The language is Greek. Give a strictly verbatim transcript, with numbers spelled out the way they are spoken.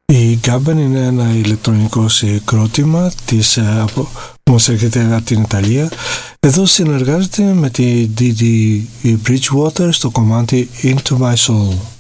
Η Gabben είναι ένα ηλεκτρονικό συγκρότημα της, από, που μας έρχεται από την Ιταλία. Εδώ συνεργάζεται με τη ντι ντι Bridgewater στο κομμάτι Into My Soul.